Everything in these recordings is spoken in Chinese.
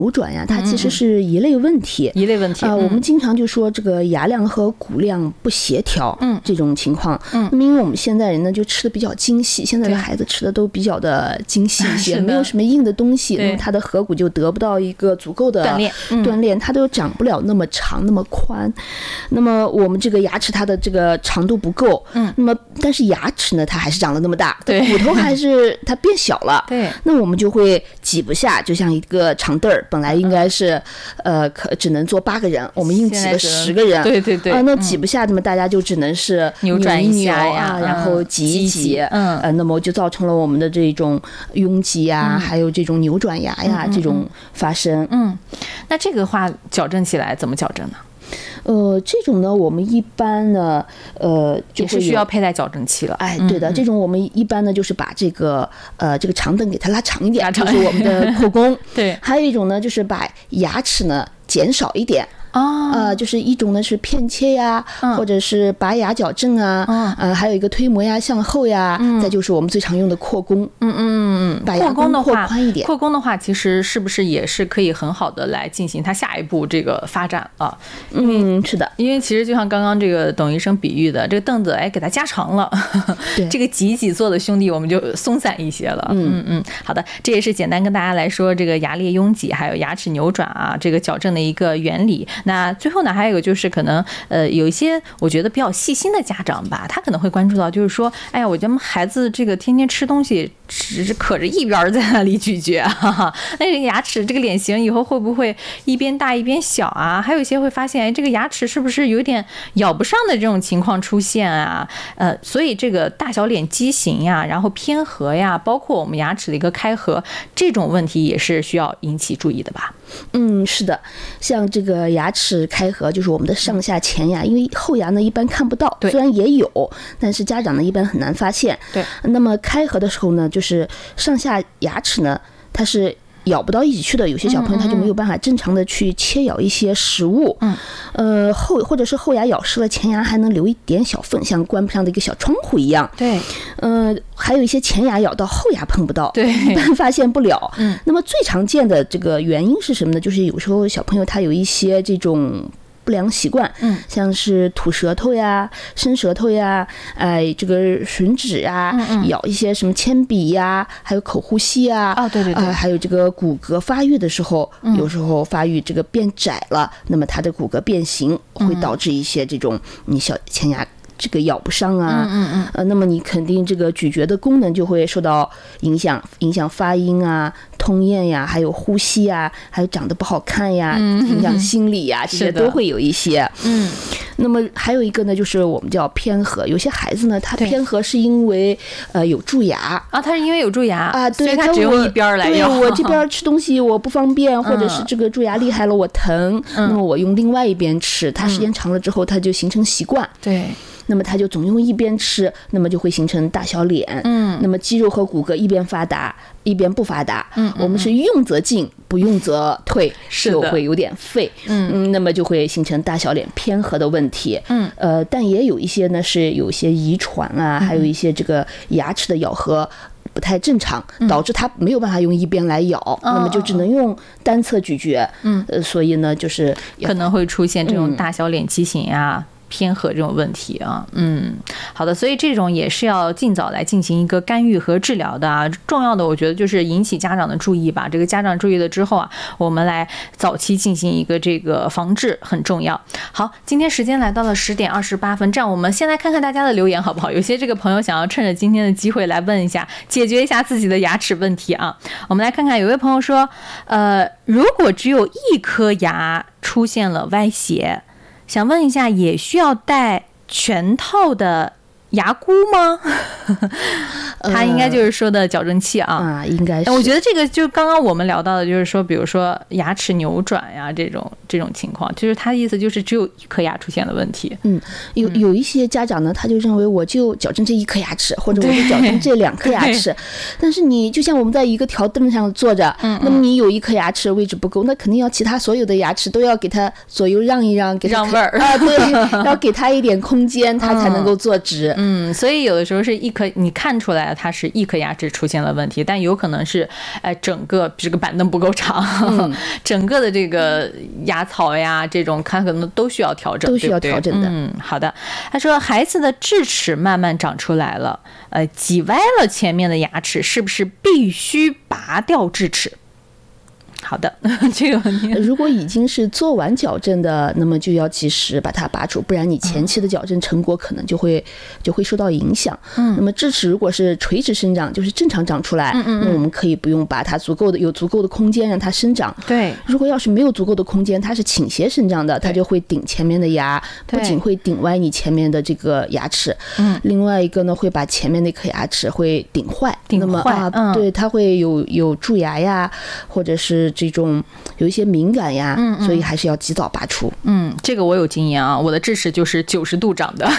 扭转呀，它其实是一类问题，我们经常就说这个牙量和骨量不协调，这种情况，那么因为我们现在人呢就吃的比较精细，现在的孩子吃的都比较的精细一些，没有什么硬的东西，那么它的颌骨就得不到一个足够的锻炼，它都长不了那么长那么宽。那么我们这个牙齿它的这个长度不够，那么但是牙齿呢它还是长得那么大，骨头还是它变小了，那我们就会挤不下，就像一个长凳儿。本来应该是，只能坐8个人，我们硬挤了10个人，对，那挤不下，那么大家就只能是扭转一下呀，然后挤一挤，那么就造成了我们的这种拥挤呀，还有这种扭转牙呀，这种发生。 那这个话矫正起来怎么矫正呢？ 这种呢，我们一般呢，就也是需要佩戴矫正器了。 对的，这种我们一般呢，就是把这个长凳给它拉长一点，就是我们的扩弓。 对， 还有一种呢，就是把牙齿呢减少一点。就是一种呢是片切呀，或者是拔牙矫正啊，还有一个推磨呀、向后呀，再就是我们最常用的扩弓。把牙弓扩宽一点。 扩弓的话，其实是不是也是可以很好的来进行它下一步这个发展啊？ 是的， 因为其实就像刚刚这个董医生比喻的，这个凳子给它加长了，这个挤坐的兄弟我们就松散一些了。好的，这也是简单跟大家来说这个牙列拥挤还有牙齿扭转啊这个矫正的一个原理。那最后呢，还有一个就是可能有一些我觉得比较细心的家长吧，他可能会关注到，就是说，哎呀，我家孩子这个天天吃东西只是可着一边在那里咀嚼，那这个牙齿这个脸型以后会不会一边大一边小啊？还有一些会发现，这个牙齿是不是有点咬不上的这种情况出现啊？所以这个大小脸畸形呀，然后偏颌呀，包括我们牙齿的一个开合，这种问题也是需要引起注意的吧？ 是的，像这个牙齿开合，就是我们的上下前牙，因为后牙呢一般看不到，虽然也有，但是家长呢一般很难发现。 对， 那么开合的时候呢，就是上下牙齿呢，它是咬不到一起去的，有些小朋友他就没有办法正常的去切咬一些食物，或者是后牙咬湿了，前牙还能留一点小缝，像关不上的一个小窗户一样。 对， 还有一些前牙咬到后牙碰不到， 对， 一般发现不了。那么最常见的这个原因是什么呢？就是有时候小朋友他有一些这种不良习惯，像是吐舌头呀、伸舌头呀，这个吮指呀，咬一些什么铅笔呀，还有口呼吸呀， 对， 还有这个骨骼发育的时候，有时候发育这个变窄了，那么它的骨骼变形会导致一些这种你小前牙这个咬不上啊，那么你肯定这个咀嚼的功能就会受到影响发音啊、吞咽呀，还有呼吸呀，还有长得不好看呀，影响心理呀，这些都会有一些。那么还有一个呢，就是我们叫偏颌，有些孩子呢，他偏颌是因为有蛀牙啊，他是因为有蛀牙啊，对， 所以他只用一边来咬。 我这边吃东西我不方便，或者是这个蛀牙厉害了我疼，那么我用另外一边吃，它时间长了之后，它就形成习惯。 对。 那么它就总用一边吃，那么就会形成大小脸。那么肌肉和骨骼一边发达一边不发达。我们是用则进，不用则退，就会有点废。那么就会形成大小脸偏颌的问题。但也有一些呢是有一些遗传啊，还有一些这个牙齿的咬合不太正常，导致它没有办法用一边来咬，那么就只能用单侧咀嚼。所以呢，就是可能会出现这种大小脸畸形啊。偏颌这种问题啊，好的，所以这种也是要尽早来进行一个干预和治疗的啊。重要的我觉得就是引起家长的注意吧，这个家长注意了之后啊，我们来早期进行一个这个防治很重要。好，今天时间来到了10点28分，这样我们先来看看大家的留言好不好？有些这个朋友想要趁着今天的机会来问一下，解决一下自己的牙齿问题啊。我们来看看，有位朋友说，如果只有一颗牙出现了歪斜，想问一下，也需要戴全套的牙箍吗？他应该就是说的矫正器啊， 应该是。 我觉得这个就刚刚我们聊到的，就是说，比如说牙齿扭转呀这种情况，就是他的意思就是只有一颗牙出现了问题。 有一些家长呢，他就认为我就矫正这一颗牙齿，或者我就矫正这2颗牙齿。但是你就像我们在一个条凳上坐着，那么你有一颗牙齿位置不够，那肯定要其他所有的牙齿都要给他左右让一让，给他让位儿啊，对，要给他一点空间，他才能够坐直。 所以有的时候是你看出来它是一颗牙齿出现了问题，但有可能是整个这个板凳不够长，整个的这个牙槽呀这种它可能都需要调整， 都需要调整的。 好的。他说孩子的智齿慢慢长出来了，挤歪了前面的牙齿，是不是必须拔掉智齿？好的，这个问题， 如果已经是做完矫正的，那么就要及时把它拔除，不然你前期的矫正成果可能就会受到影响。那么智齿如果是垂直生长，就是正常长出来，那我们可以不用拔它，有足够的空间让它生长。 对， 如果要是没有足够的空间，它是倾斜生长的，它就会顶前面的牙，不仅会顶歪你前面的这个牙齿，另外一个呢会把前面那颗牙齿会顶坏。那么对，它会有蛀牙呀，或者是这种有一些敏感呀，所以还是要及早拔除。 这个我有经验啊，我的智齿就是90度长的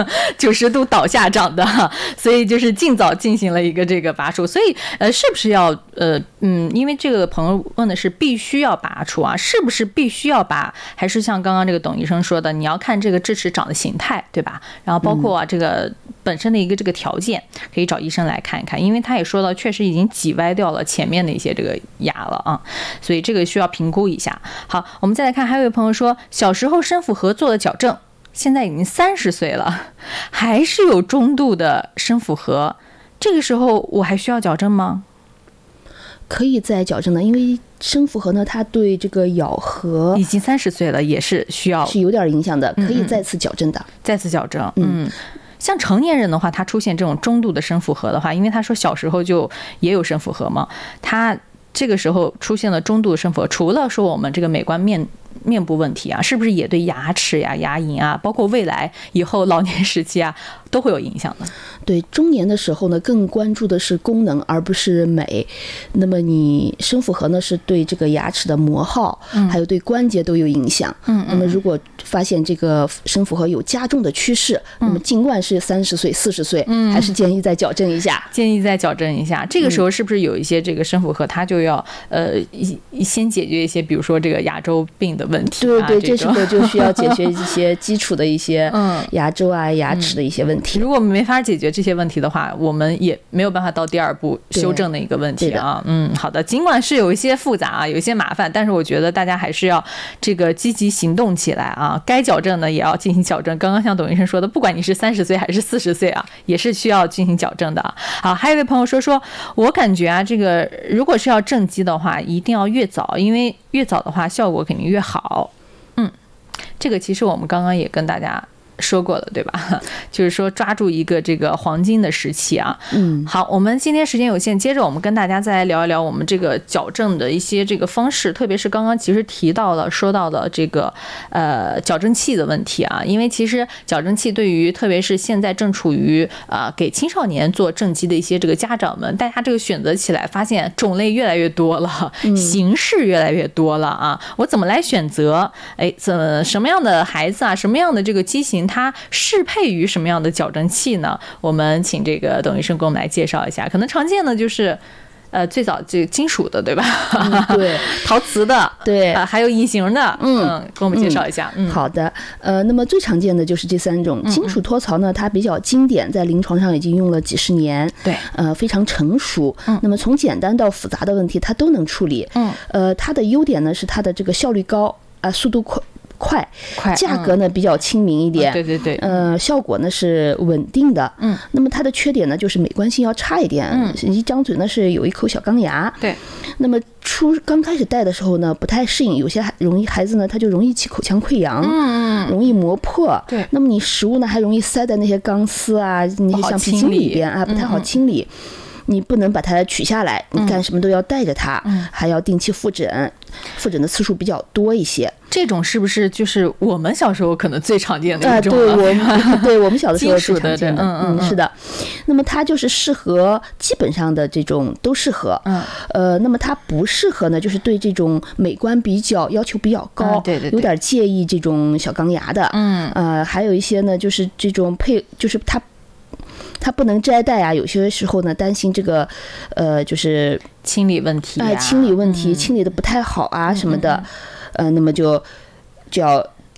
，90度倒下长的，所以就是尽早进行了一个这个拔除。所以是不是要因为这个朋友问的是必须要拔除啊，是不是必须要拔？还是像刚刚这个董医生说的，你要看这个智齿长的形态，对吧？然后包括这个本身的一个这个条件，可以找医生来看一看，因为他也说到，确实已经挤歪掉了前面的一些这个牙了啊，所以这个需要评估一下。好，我们再来看，还有一位朋友说，小时候生复合做的矫正，现在已经30岁了，还是有中度的生复合，这个时候我还需要矫正吗？ 可以再矫正的，因为生复合呢，它对这个咬合已经30岁了，也是需要是有点影响的，可以再次矫正的。 再次矫正，像成年人的话，他出现这种中度的生复合的话，因为他说小时候就也有生复合嘛，他这个时候出现了中度的生复合，除了说我们这个美观面部问题啊，是不是也对牙齿呀、牙龈啊，包括未来以后老年时期啊，都会有影响的？ 对，中年的时候呢，更关注的是功能而不是美。那么你生复合呢，是对这个牙齿的磨耗，还有对关节都有影响。那么如果发现这个生复合有加重的趋势，那么尽管是30岁、40岁，还是建议再矫正一下。 这个时候是不是有一些这个生复合，它就要先解决一些，比如说这个牙周病的问题啊？ 对，这时候就需要解决一些基础的一些牙周啊、牙齿的一些问题。 如果我们没法解决这些问题的话，我们也没有办法到第2步修正的一个问题啊。好的，尽管是有一些复杂啊，有一些麻烦，但是我觉得大家还是要这个积极行动起来啊。该矫正的也要进行矫正。刚刚像董医生说的，不管你是30岁还是40岁啊，也是需要进行矫正的啊。好，还有一位朋友说我感觉啊，这个如果是要正畸的话，一定要越早，因为越早的话效果肯定越好。这个其实我们刚刚也跟大家说过了，对吧？就是说抓住一个这个黄金的时期啊。好，我们今天时间有限，接着我们跟大家再来聊一聊我们这个矫正的一些这个方式，特别是刚刚其实说到了这个矫正器的问题啊。因为其实矫正器对于特别是现在正处于给青少年做正畸的一些这个家长们，大家这个选择起来发现种类越来越多了，形式越来越多了啊。我怎么来选择？什么样的孩子啊，什么样的这个畸形，它适配于什么样的矫正器呢？我们请这个董医生给我们来介绍一下。可能常见的就是最早这个金属的，对吧？ 对， 陶瓷的， 对， 还有隐形的，给我们介绍一下。 好的，那么最常见的就是这3种。金属托槽呢，它比较经典，在临床上已经用了几十年， 对， 非常成熟。那么从简单到复杂的问题，它都能处理。它的优点呢是它的这个效率高啊，速度快，价格呢比较亲民一点， 对， 效果呢是稳定的，那么它的缺点呢就是美观性要差一点，一张嘴呢是有一口小钢牙， 对， 那么刚开始戴的时候呢不太适应，有些孩子呢他就容易起口腔溃疡，容易磨破， 对， 那么你食物呢还容易塞在那些钢丝啊那些橡皮筋里边啊，不太好清理。你不能把它取下来，你干什么都要带着它，还要定期复诊，复诊的次数比较多一些。 这种是不是就是我们小时候可能最常见的一种？ 对，我们小的时候最常见的，是的。那么它就是适合基本上的这种都适合，那么它不适合呢，就是对这种美观要求比较高， 对， 有点介意这种小钢牙的，还有一些呢就是这种就是它不能摘戴啊，有些时候呢担心这个就是清理问题， 清理的不太好啊什么的，那么就要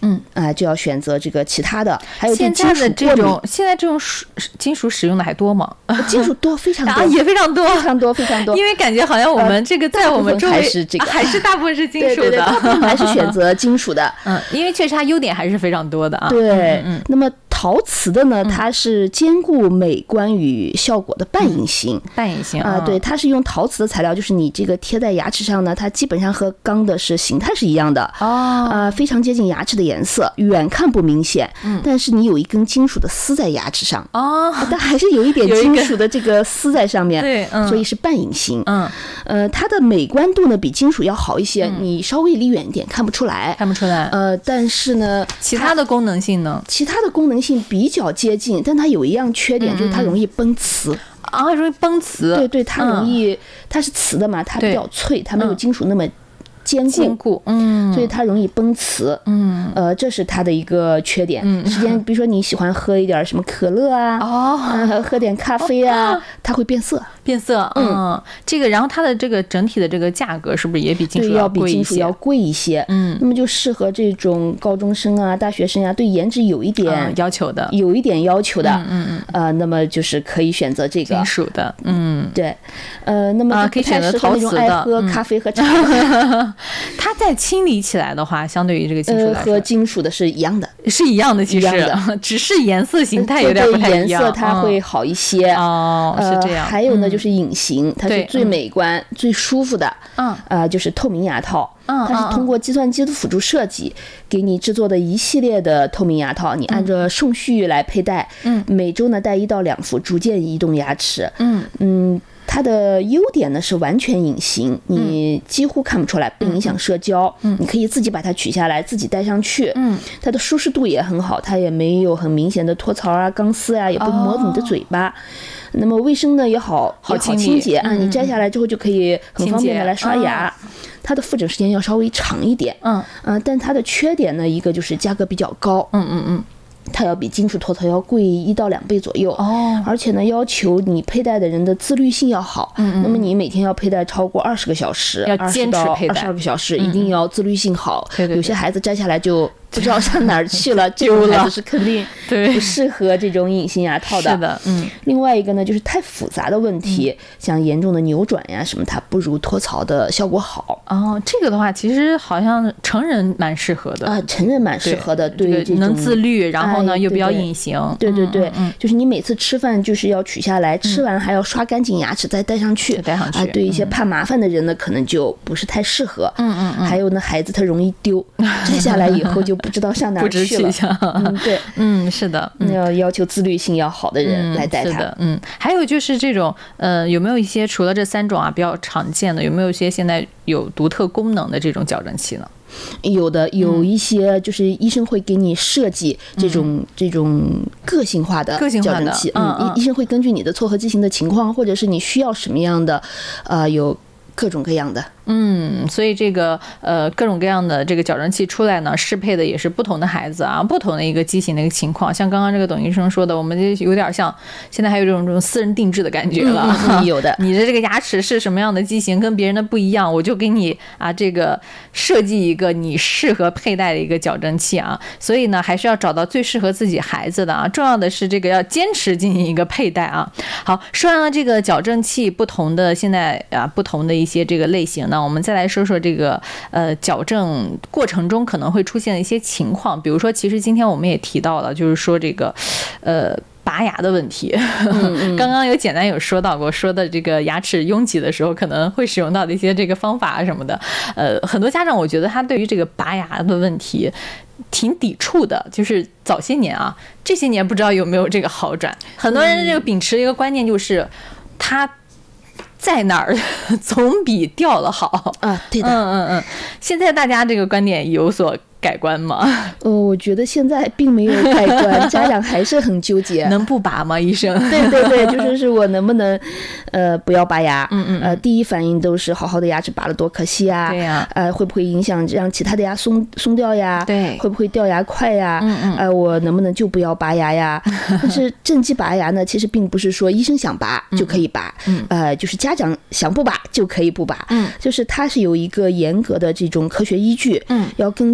就要选择这个其他的。还有现在的这种金属使用的还多吗？ 金属多，非常多， 也非常多， 非常多，非常多。 因为感觉好像我们这个在我们周围还是大部分是金属的， 对，大部分还是选择金属的。 因为确实它优点还是非常多的啊。 对，那么陶瓷的呢，它是兼顾美观与效果的半隐形。 半隐形对，它是用陶瓷的材料，就是你这个贴在牙齿上呢，它基本上和钢的是形态是一样的非常接近牙齿的颜色，远看不明显，但是你有一根金属的丝在牙齿上但还是有一点金属的这个丝在上面， 对， 所以是半隐形。它的美观度呢比金属要好一些，你稍微离远一点看不出来，但是呢， 其他的功能性呢？ 其他的功能性比较接近，但它有一样缺点，就是它容易崩瓷。 容易崩瓷。 对，它容易，它是瓷的嘛，它比较脆，它没有金属那么坚固，所以它容易崩瓷。这是它的一个缺点。时间，比如说你喜欢喝一点什么可乐喝点咖啡它会变色。 这个，然后它的这个整体的这个价格是不是也比金属要贵一些？对，要比金属要贵一些。那么就适合这种高中生大学生对颜值有一点要求的， 那么就是可以选择这个金属的。 对，那么可以选择陶瓷的。 爱喝咖啡和茶它在清理起来的话，相对于这个金属来说， 和金属的是一样的， 其实只是颜色形态有点不太一样， 颜色它会好一些。 是这样。 还有呢，就是隐形，它是最美观、最舒服的。就是透明牙套。它是通过计算机的辅助设计给你制作的一系列的透明牙套，你按照顺序来佩戴。每周呢戴1到2副，逐渐移动牙齿。它的优点呢是完全隐形，你几乎看不出来，不影响社交。你可以自己把它取下来，自己戴上去。它的舒适度也很好，它也没有很明显的脱槽钢丝也不磨你的嘴巴。那么卫生呢也好清洁你摘下来之后就可以很方便的来刷牙。它的复诊时间要稍微长一点。但它的缺点呢，一个就是价格比较高。它要比金属脱槽要贵1到2倍左右。而且呢，要求你佩戴的人的自律性要好。那么你每天要佩戴超过20个小时， 要坚持佩戴 20到22个小时，一定要自律性好。有些孩子摘下来就不知道上哪儿去了，这种孩子是肯定不适合这种隐形牙套的。 是的， 另外一个呢，就是太复杂的问题，像严重的扭转什么，它不如脱槽的效果好。 这个的话，其实好像成人蛮适合的成人蛮适合的，对这种能自律，然后呢又比较隐形。 对，就是你每次吃饭就是要取下来，吃完还要刷干净牙齿再戴上去。对一些怕麻烦的人呢，可能就不是太适合。还有呢，孩子他容易丢，摘下来以后就不知道上哪儿去了。对， 是的， 要求自律性要好的人来戴它。 是的，还有就是这种有没有一些除了这3种比较常见的，有没有一些现在有独特功能的这种矫正器呢？ 有的，有一些就是医生会给你设计这种个性化的矫正器。医生会根据你的错颌畸形的情况，或者是你需要什么样的有各种各样的。 所以这个各种各样的这个矫正器出来呢，适配的也是不同的孩子不同的一个畸形的一个情况。像刚刚这个董医生说的，我们就有点像现在还有这种私人定制的感觉了。 有的， 你的这个牙齿是什么样的畸形，跟别人的不一样，我就给你这个设计一个你适合佩戴的一个矫正器所以呢，还是要找到最适合自己孩子的重要的是这个要坚持进行一个佩戴好，说完了这个矫正器不同的现在不同的一些这个类型呢，我们再来说说这个矫正过程中可能会出现的一些情况。比如说其实今天我们也提到了，就是说这个拔牙的问题。刚刚简单有说到过，说的这个牙齿拥挤的时候可能会使用到的一些这个方法什么的。很多家长我觉得他对于这个拔牙的问题挺抵触的，就是早些年这些年不知道有没有这个好转。很多人这个秉持一个观念，就是他在哪儿总比掉了好对的。 现在大家这个观点有所改观吗？ 我觉得现在并没有改观，家长还是很纠结。 能不拔吗，医生？ 对，就是我能不能不要拔牙？第一反应都是好好的牙齿拔了多可惜啊！ 对呀， 会不会影响让其他的牙松掉呀？ 对， 会不会掉牙块呀？我能不能就不要拔牙呀？但是正畸拔牙呢，其实并不是说医生想拔就可以拔，就是家长想不拔就可以不拔，就是它是有一个严格的这种科学依据，要根据你的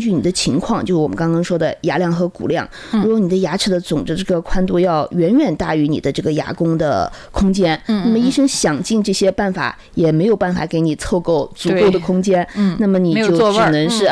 情况，就是我们刚刚说的牙量和骨量。如果你的牙齿的总的这个宽度要远远大于你的这个牙弓的空间，那么医生想尽这些办法也没有办法给你凑够足够的空间，那么你就只能是